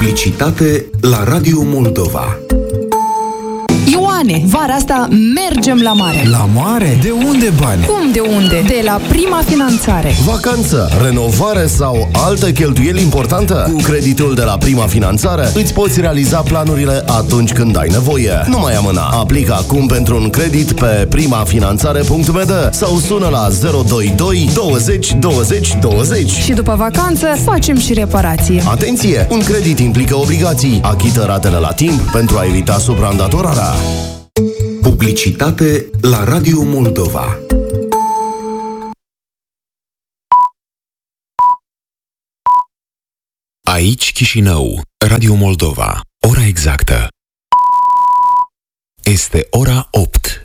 Publicitate la Radio Moldova. Ioane, vara asta mergem la mare. La mare? De unde bani? Cum de unde? De la Prima Finanțare. Vacanță, renovare sau altă cheltuieli importantă? Cu creditul de la Prima Finanțare îți poți realiza planurile atunci când ai nevoie. Nu mai amâna. Aplică acum pentru un credit pe primafinanțare.md sau sună la 022 20 20 20. Și după vacanță facem și reparație. Atenție! Un credit implică obligații. Achită ratele la timp pentru a evita supraîndatorarea. Publicitate la Radio Moldova. Aici Chișinău, Radio Moldova. Ora exactă este ora 8.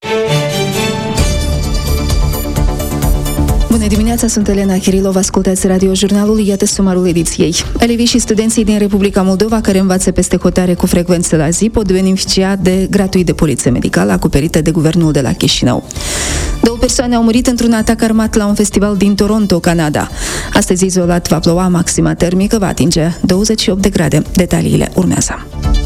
Bună dimineața, sunt Elena Chirilov, ascultați radiojurnalul, iată sumarul ediției. Elevii și studenții din Republica Moldova care învață peste hotare cu frecvență la zi pot beneficia de gratuit de poliție medicală acoperită de guvernul de la Chișinău. 2 persoane au murit într-un atac armat la un festival din Toronto, Canada. Astăzi izolat va ploua, maxima termică va atinge 28 de grade. Detaliile urmează.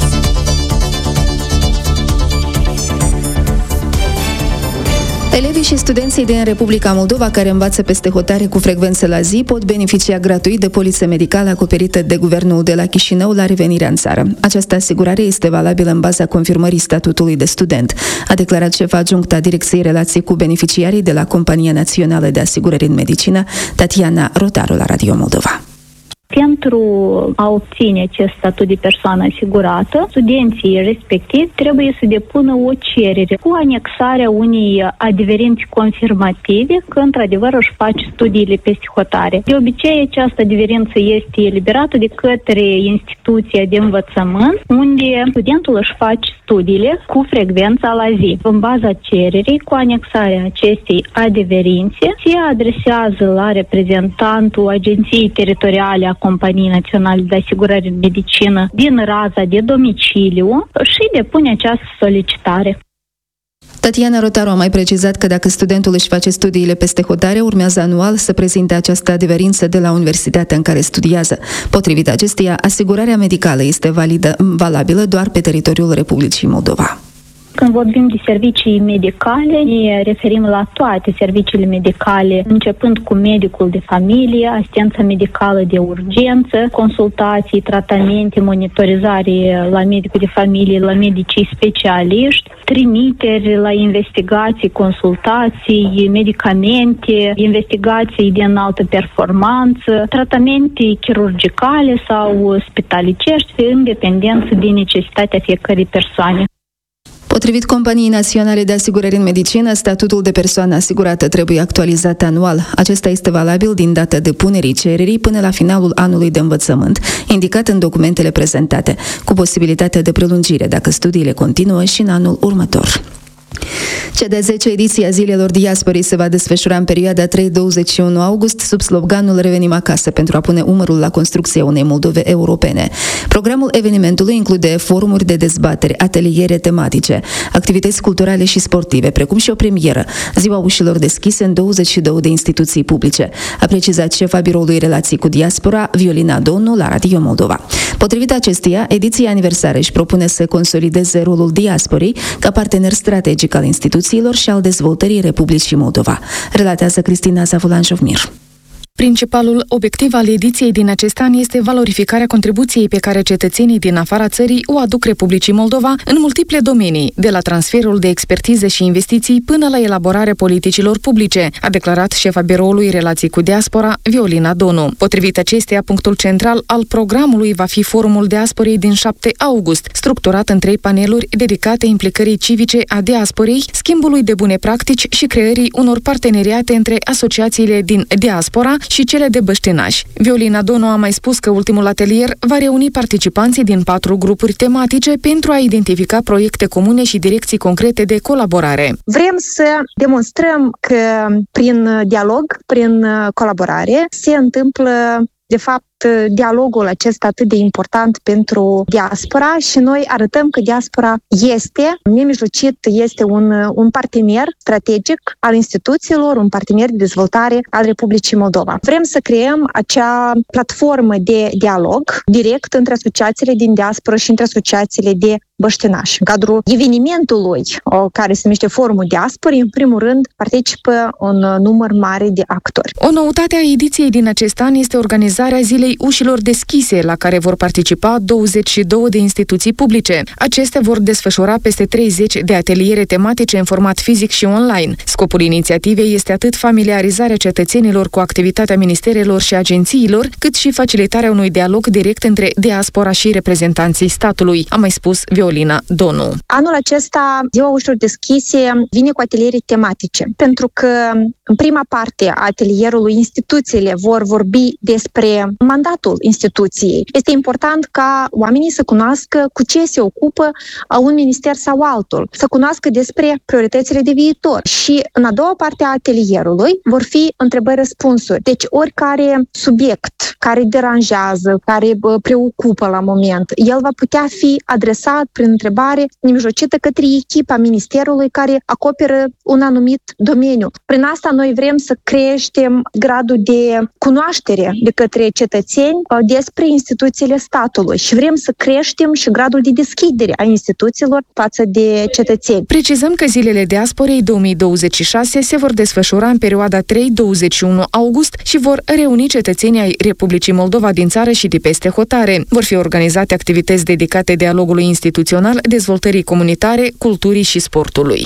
Elevii și studenții din Republica Moldova care învață peste hotare cu frecvență la zi pot beneficia gratuit de poliță medicală acoperită de guvernul de la Chișinău la revenirea în țară. Această asigurare este valabilă în baza confirmării statutului de student, a declarat șefa adjunctă a Direcției Relații cu beneficiarii de la Compania Națională de Asigurări în Medicină, Tatiana Rotaru, la Radio Moldova. Pentru a obține acest statut de persoană asigurată, studenții respectivi trebuie să depună o cerere cu anexarea unei adeverințe confirmative că într-adevăr își face studiile peste hotare. De obicei, această adeverință este eliberată de către instituția de învățământ, unde studentul își face studiile cu frecvența la zi. În baza cererii, cu anexarea acestei adeverințe, se adresează la reprezentantul Agenției Teritoriale a Companiei Naționale de Asigurări în Medicină din raza de domiciliu și depune această solicitare. Tatiana Rotaru a mai precizat că dacă studentul își face studiile peste hotare, urmează anual să prezinte această adeverință de la universitatea în care studiază. Potrivit acesteia, asigurarea medicală este valabilă doar pe teritoriul Republicii Moldova. Când vorbim de servicii medicale, ne referim la toate serviciile medicale, începând cu medicul de familie, asistența medicală de urgență, consultații, tratamente, monitorizare la medicul de familie, la medicii specialiști, trimiteri la investigații, consultații, medicamente, investigații de înaltă performanță, tratamente chirurgicale sau spitalicești, în dependență de necesitatea fiecărei persoane. Potrivit Companiei Naționale de Asigurări în Medicină, statutul de persoană asigurată trebuie actualizat anual. Acesta este valabil din data depunerii cererii până la finalul anului de învățământ, indicat în documentele prezentate, cu posibilitatea de prelungire dacă studiile continuă și în anul următor. Cea de-a 10-a ediție a Zilelor Diasporii se va desfășura în perioada 3-21 august sub sloganul Revenim acasă pentru a pune umărul la construcția unei Moldove europene. Programul evenimentului include forumuri de dezbatere, ateliere tematice, activități culturale și sportive, precum și o premieră, ziua ușilor deschise în 22 de instituții publice, a precizat șefa Biroului Relații cu Diaspora, Violina Donu, la Radio Moldova. Potrivit acesteia, ediția aniversară își propune să consolideze rolul diasporii ca partener strategic al instituțiilor și al dezvoltării Republicii Moldova, relatează Cristina Zavulan-Jovmir. Principalul obiectiv al ediției din acest an este valorificarea contribuției pe care cetățenii din afara țării o aduc Republicii Moldova în multiple domenii, de la transferul de expertize și investiții până la elaborarea politicilor publice, a declarat șefa Biroului Relații cu Diaspora, Violina Donu. Potrivit acesteia, punctul central al programului va fi Forumul Diasporei din 7 august, structurat în 3 paneluri dedicate implicării civice a diasporei, schimbului de bune practici și creării unor parteneriate între asociațiile din diaspora și cele de băștinași. Violina Donu a mai spus că ultimul atelier va reuni participanții din 4 grupuri tematice pentru a identifica proiecte comune și direcții concrete de colaborare. Vrem să demonstrăm că prin dialog, prin colaborare, se întâmplă de fapt dialogul acesta atât de important pentru diaspora și noi arătăm că diaspora este nemijlocit, este un partener strategic al instituțiilor, un partener de dezvoltare al Republicii Moldova. Vrem să creăm acea platformă de dialog direct între asociațiile din diaspora și între asociațiile de băștinași. În cadrul evenimentului care se numește Forumul Diasporii, în primul rând, participă un număr mare de actori. O noutate a ediției din acest an este organizarea Zilei Ușilor Deschise, la care vor participa 22 de instituții publice. Acestea vor desfășura peste 30 de ateliere tematice în format fizic și online. Scopul inițiativei este atât familiarizarea cetățenilor cu activitatea ministerelor și agențiilor, cât și facilitarea unui dialog direct între diaspora și reprezentanții statului, a mai spus Violina Donu. Anul acesta, Ziua Ușilor Deschise vine cu ateliere tematice, pentru că în prima parte a atelierului instituțiile vor vorbi despre mandatul instituției. Este important ca oamenii să cunoască cu ce se ocupă un minister sau altul, să cunoască despre prioritățile de viitor. Și în a doua parte a atelierului vor fi întrebări-răspunsuri. Deci oricare subiect care deranjează, care preocupă la moment, el va putea fi adresat prin întrebare nemijlocită către echipa ministerului care acoperă un anumit domeniu. Prin asta noi vrem să creștem gradul de cunoaștere de către cetățeni despre instituțiile statului și vrem să creștem și gradul de deschidere a instituțiilor față de cetățeni. Precizăm că Zilele Diasporei 2026 se vor desfășura în perioada 3-21 august și vor reuni cetățenii ai Republicii Moldova din țară și de peste hotare. Vor fi organizate activități dedicate dialogului instituțional, dezvoltării comunitare, culturii și sportului.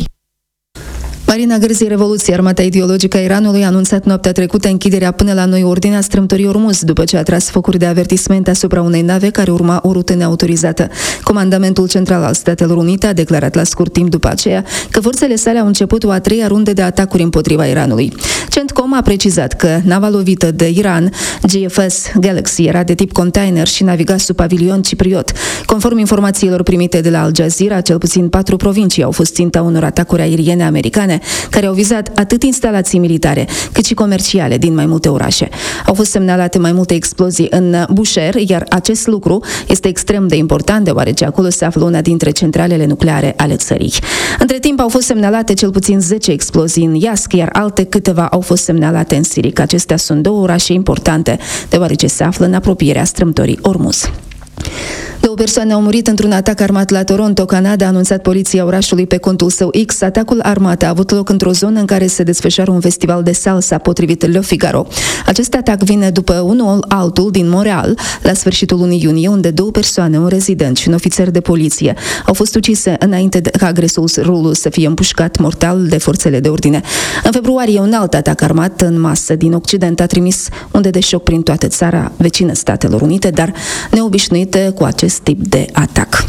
Marina Gârzi, Revoluție, armata ideologică a Iranului, a anunțat noaptea trecută închiderea până la noi ordine a strâmtorii Ormuz, după ce a tras focuri de avertisment asupra unei nave care urma o rută neautorizată. Comandamentul Central al Statelor Unite a declarat la scurt timp după aceea că forțele sale au început o a treia rundă de atacuri împotriva Iranului. CENTCOM a precizat că nava lovită de Iran, GFS Galaxy, era de tip container și naviga sub pavilion cipriot. Conform informațiilor primite de la Al Jazeera, cel puțin 4 provincii au fost ținta unor atacuri aeriene americane, care au vizat atât instalații militare, cât și comerciale din mai multe orașe. Au fost semnalate mai multe explozii în Bushehr, iar acest lucru este extrem de important, deoarece acolo se află una dintre centralele nucleare ale țării. Între timp au fost semnalate cel puțin 10 explozii în Iask, iar alte câteva au fost semnalate în Siric. Acestea sunt două orașe importante, deoarece se află în apropierea strâmtorii Ormuz. 2 persoane au murit într-un atac armat la Toronto, Canada, a anunțat poliția orașului pe contul său X. Atacul armat a avut loc într-o zonă în care se desfășoară un festival de salsa, potrivit Le Figaro. Acest atac vine după unul altul din Montreal, la sfârșitul lunii iunie, unde 2 persoane, un rezident și un ofițer de poliție, au fost ucise înainte ca agresorul să fie împușcat mortal de forțele de ordine. În februarie, un alt atac armat în masă din Occident a trimis unde de șoc prin toată țara vecină Statelor Unite, dar neobișnuite cu acest tip de atac.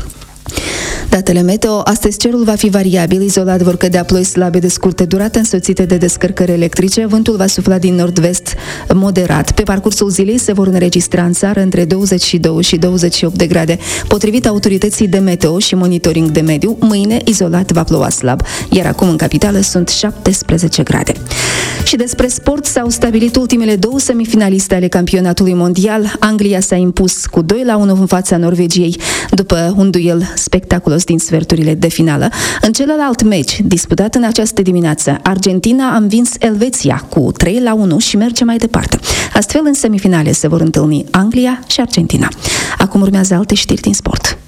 Datele meteo. Astăzi cerul va fi variabil, izolat vor cădea ploi slabe de scurtă durată însoțite de descărcări electrice, vântul va sufla din nord-vest moderat. Pe parcursul zilei se vor înregistra în țară între 22 și 28 de grade. Potrivit autorității de meteo și monitoring de mediu, mâine izolat va ploua slab, iar acum în capitală sunt 17 grade. Și despre sport, s-au stabilit ultimele 2 semifinaliste ale campionatului mondial. Anglia s-a impus cu 2-1 în fața Norvegiei, după un duel spectaculos din sferturile de finală. În celălalt meci, disputat în această dimineață, Argentina a învins Elveția cu 3-1 și merge mai departe. Astfel, în semifinale se vor întâlni Anglia și Argentina. Acum urmează alte știri din sport.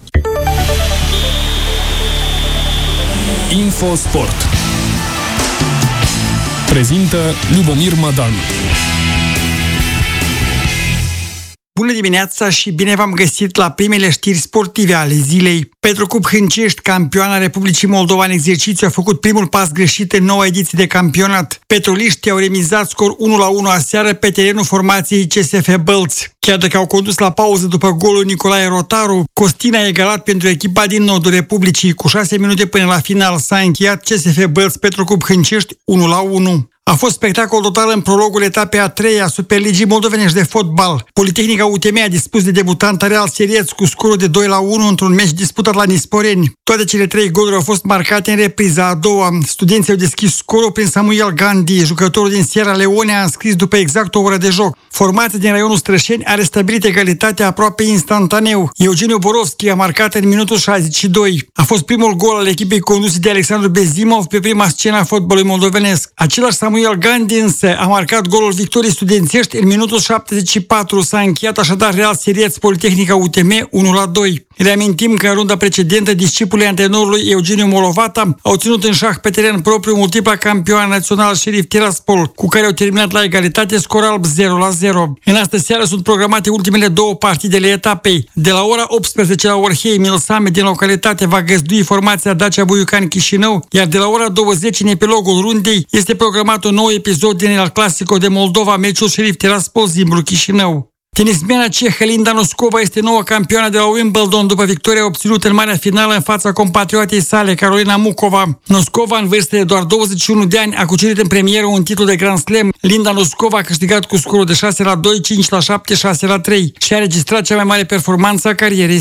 Infosport prezintă Lubomir Madanu. Bună dimineața și bine v-am găsit la primele știri sportive ale zilei. Petrocub Hâncești, campioana Republicii Moldova în exercițiu, a făcut primul pas greșit în noua ediție de campionat. Petroliștii au remizat scor 1-1 aseară pe terenul formației CSF Bălți. Chiar dacă au condus la pauză după golul Nicolae Rotaru, Costin a egalat pentru echipa din nordul Republicii. Cu 6 minute până la final s-a încheiat CSF Bălți Petrocub Hâncești 1-1. A fost spectacol total în prologul etapei a 3-a Superligii moldovenești de fotbal. Politehnica UTM a dispus de debutanta Real Sirieț cu scorul de 2-1 într-un meci disputat la Nisporeni. Toate cele 3 goluri au fost marcate în repriza a doua. Studenții au deschis scorul prin Samuel Gandhi, jucătorul din Sierra Leone a înscris după exact o oră de joc. Formația din raionul Strășeni a restabilit egalitatea aproape instantaneu. Eugeniu Borovski a marcat în minutul 62. A fost primul gol al echipei conduse de Alexandru Bezimov pe prima scenă a fotbalului moldovenesc. Același Samuel Gandhi însă a marcat golul victoriei studențești în minutul 74. S-a încheiat așadar Real Sirieț Politehnica UTM 1-2. Reamintim că în runda precedentă discipolii antrenorului Eugeniu Molovata au ținut în șah pe teren propriu multipla campioană națională Sheriff Tiraspol, cu care au terminat la egalitate scor alb 0-0. În astă seară sunt programate ultimele 2 partidele etapei. De la ora 18 la Orhei, Milsame din localitate va găzdui formația Dacia Buiucan Chișinău, iar de la ora 20 în epilogul rundei este programat un nou episod din El Clasico de Moldova, meciul Sheriff Tiraspol Zimbru Chișinău. Tenismena cehă Linda Noskova este noua campioană de la Wimbledon după victoria obținută în marea finală în fața compatriotei sale, Carolina Mukova. Noskova, în vârstă de doar 21 de ani, a cucerit în premieră un titlu de Grand Slam. Linda Noskova a câștigat cu scorul de 6-2, 5-7, 6-3 și a înregistrat cea mai mare performanță a carierei